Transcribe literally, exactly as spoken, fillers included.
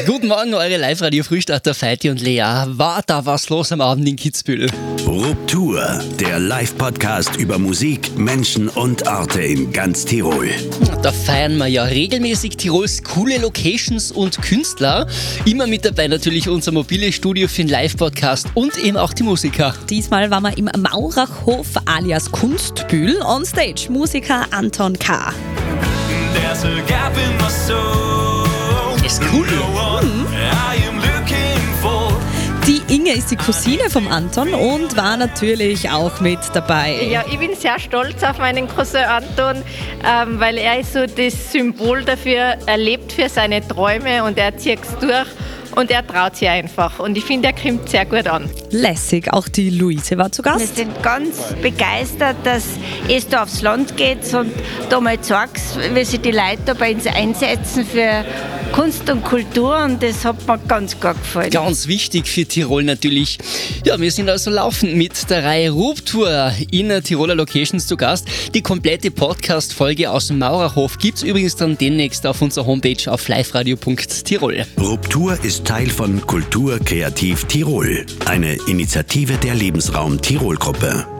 Guten Morgen, eure Live-Radio-Frühstarter Feiti und Lea. War da was los am Abend in Kitzbühel? Ruptur, der Live-Podcast über Musik, Menschen und Orte in ganz Tirol. Da feiern wir ja regelmäßig Tirols coole Locations und Künstler. Immer mit dabei natürlich unser mobiles Studio für den Live-Podcast und eben auch die Musiker. Diesmal waren wir im Maurachhof alias Kunstbühl. On Stage Musiker Anton K. There's a gap in my soul. Ist cool. Mhm. I am looking for. Die Inge ist die Cousine vom Anton und war natürlich auch mit dabei. Ja, ich bin sehr stolz auf meinen Cousin Anton, ähm, weil er ist so das Symbol dafür, er lebt für seine Träume und er zieht es durch und er traut sich einfach. Und ich finde, er kommt sehr gut an. Lässig, auch die Luise war zu Wir Gast. sind ganz begeistert, dass es da aufs Land geht und da mal zeigst, wie sich die Leute da bei uns einsetzen für Kunst und Kultur, und das hat mir ganz gut gefallen. Ganz wichtig für Tirol natürlich. Ja, wir sind also laufend mit der Reihe Ruptur in Tiroler Locations zu Gast. Die komplette Podcast-Folge aus dem Maurachhof gibt's übrigens dann demnächst auf unserer Homepage auf liveradio punkt tirol. Ruptur ist Teil von Kultur Kreativ Tirol, eine Initiative der Lebensraum Tirol Gruppe.